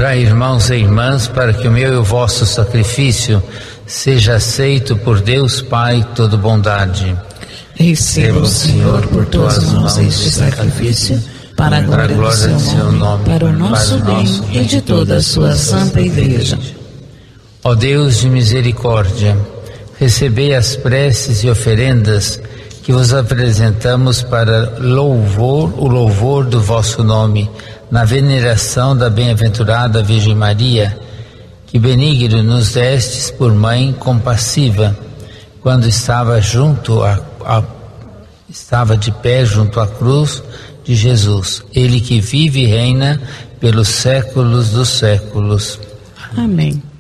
Orai, irmãos e irmãs, para que o meu e o vosso sacrifício seja aceito por Deus Pai todo-bondade. Receba, Senhor, por tuas mãos este sacrifício, para a glória do seu nome, para o nosso bem e de toda a sua santa Igreja. Ó Deus de misericórdia, recebei as preces e oferendas que vos apresentamos para o louvor do vosso nome, na veneração da bem-aventurada Virgem Maria, que benigno nos destes por mãe compassiva, quando estava de pé junto à cruz de Jesus, ele que vive e reina pelos séculos dos séculos. Amém.